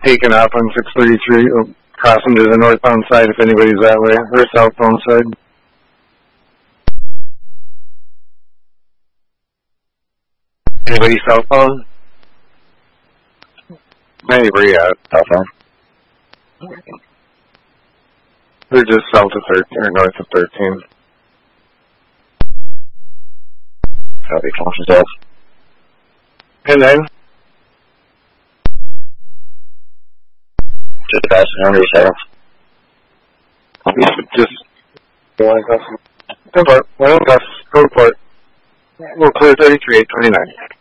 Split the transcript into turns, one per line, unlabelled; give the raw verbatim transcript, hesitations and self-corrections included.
taking off on six thirty-three, crossing to the northbound side if anybody's that way, or southbound side. Anybody southbound? Maybe, yeah, southbound. They're just south of thirteen, or north of thirteen.
That'll be close to south.
And then?
Just past Henry seventh.
Just go on, go for it. Go for it. Go for it. We'll clear thirty-three, eight twenty-nine.